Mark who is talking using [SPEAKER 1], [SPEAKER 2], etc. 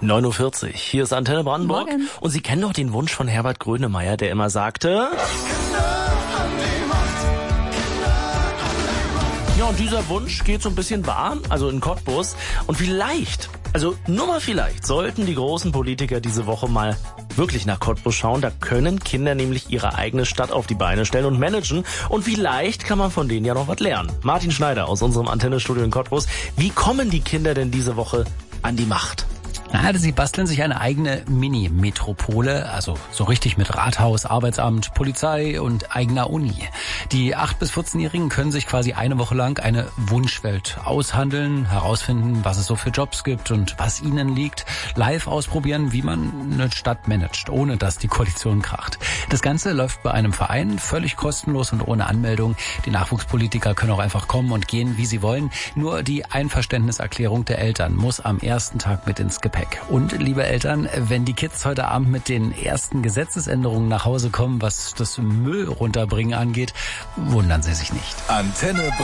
[SPEAKER 1] 9:40 Uhr. Hier ist Antenne Brandenburg.
[SPEAKER 2] Morgen.
[SPEAKER 1] Und Sie kennen doch den Wunsch von Herbert Grönemeyer, der immer sagte... Ja, und dieser Wunsch geht so ein bisschen wahr, also in Cottbus. Und vielleicht, also nur mal vielleicht, sollten die großen Politiker diese Woche mal wirklich nach Cottbus schauen. Da können Kinder nämlich ihre eigene Stadt auf die Beine stellen und managen. Und vielleicht kann man von denen ja noch was lernen. Martin Schneider aus unserem Antennestudio in Cottbus. Wie kommen die Kinder denn diese Woche an die Macht?
[SPEAKER 2] Sie basteln sich eine eigene Mini-Metropole, also so richtig mit Rathaus, Arbeitsamt, Polizei und eigener Uni. Die 8- bis 14-Jährigen können sich quasi eine Woche lang eine Wunschwelt aushandeln, herausfinden, was es so für Jobs gibt und was ihnen liegt, live ausprobieren, wie man eine Stadt managt, ohne dass die Koalition kracht. Das Ganze läuft bei einem Verein, völlig kostenlos und ohne Anmeldung. Die Nachwuchspolitiker können auch einfach kommen und gehen, wie sie wollen. Nur die Einverständniserklärung der Eltern muss am ersten Tag mit ins Gepäck. Und, liebe Eltern, wenn die Kids heute Abend mit den ersten Gesetzesänderungen nach Hause kommen, was das Müll runterbringen angeht, wundern Sie sich nicht.
[SPEAKER 3] Antenne